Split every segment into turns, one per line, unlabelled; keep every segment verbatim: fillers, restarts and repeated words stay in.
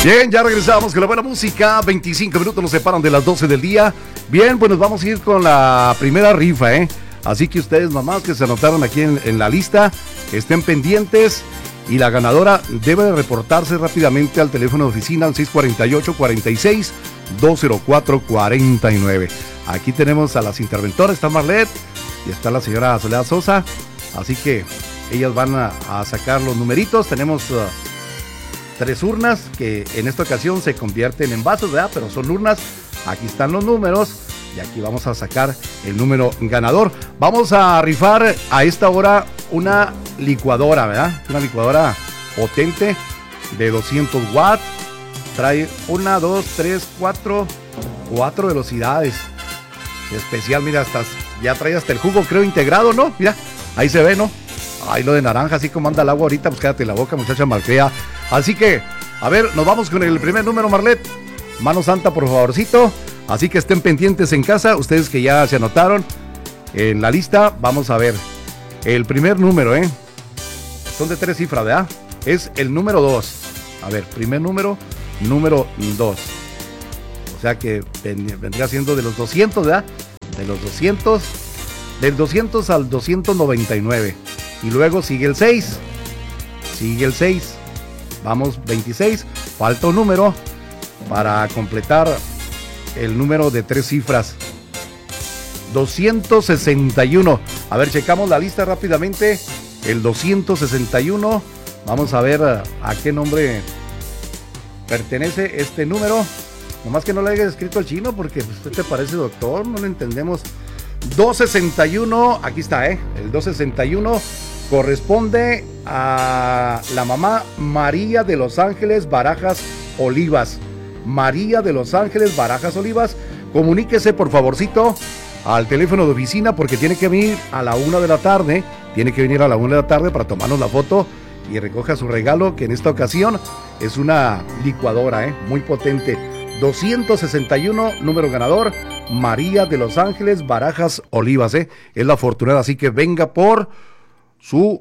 Bien, ya regresamos con la buena música. veinticinco minutos nos separan de las doce del día. Bien, pues nos vamos a ir con la primera rifa, ¿eh? Así que ustedes, mamás, que se anotaron aquí en, en la lista, estén pendientes. Y la ganadora debe de reportarse rápidamente al teléfono de oficina al seis cuatro ocho, cuatro seis, dos cero cuatro, cuatro nueve. Aquí tenemos a las interventoras, está Marlet y está la señora Soledad Sosa. Así que ellas van a, a sacar los numeritos. Tenemos uh, tres urnas que en esta ocasión se convierten en vasos, ¿verdad? Pero son urnas. Aquí están los números y aquí vamos a sacar el número ganador. Vamos a rifar a esta hora una licuadora, ¿verdad? Una licuadora potente de doscientos watts. Trae una, dos, tres, cuatro, cuatro velocidades. Especial, mira, hasta, ya trae hasta el jugo, creo, integrado, ¿no? Mira, ahí se ve, ¿no? Ahí lo de naranja, así como anda el agua ahorita, pues quédate la boca, muchacha malcrea. Así que, a ver, nos vamos con el primer número, Marlet. Mano santa, por favorcito. Así que estén pendientes en casa, ustedes que ya se anotaron en la lista. Vamos a ver el primer número, ¿eh? Son de tres cifras, ¿verdad? Es el número dos. A ver, primer número, número dos. O sea que vendría siendo de los doscientos, ¿verdad? De los doscientos, del doscientos al doscientos noventa y nueve. Y luego sigue el seis. Sigue el seis. Vamos, veintiséis. Falta un número para completar el número de tres cifras. doscientos sesenta y uno. A ver, checamos la lista rápidamente. El doscientos sesenta y uno. Vamos a ver a, a qué nombre pertenece este número. Nomás que no le haya escrito al chino, porque usted te parece doctor, no lo entendemos. doscientos sesenta y uno, aquí está, ¿eh? El doscientos sesenta y uno corresponde a la mamá María de Los Ángeles Barajas Olivas. María de Los Ángeles Barajas Olivas. Comuníquese, por favorcito, al teléfono de oficina, porque tiene que venir a la una de la tarde. Tiene que venir a la una de la tarde para tomarnos la foto y recoja su regalo, que en esta ocasión es una licuadora, ¿eh? Muy potente. doscientos sesenta y uno, número ganador, María de Los Ángeles Barajas Olivas, ¿eh? Es la afortunada, así que venga por su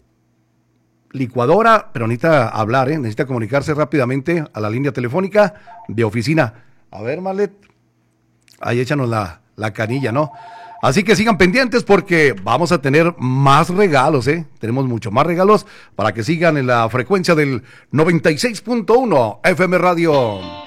licuadora, pero necesita hablar, ¿eh? Necesita comunicarse rápidamente a la línea telefónica de oficina. A ver, Marlet, ahí échanos la, la canilla, ¿no? Así que sigan pendientes porque vamos a tener más regalos, ¿eh? Tenemos mucho más regalos para que sigan en la frecuencia del noventa y seis punto uno F M Radio.